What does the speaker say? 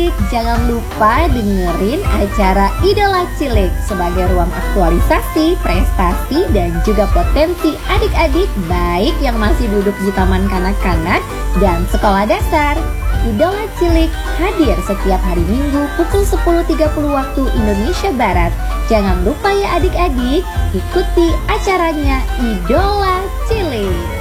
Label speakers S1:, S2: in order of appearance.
S1: adik-adik, jangan lupa dengerin acara Idola Cilik sebagai ruang aktualisasi, prestasi, dan juga potensi adik-adik baik yang masih duduk di taman kanak-kanak dan sekolah dasar. Idola Cilik hadir setiap hari Minggu pukul 10.30 waktu Indonesia Barat. Jangan lupa ya adik-adik, ikuti acaranya Idola Cilik.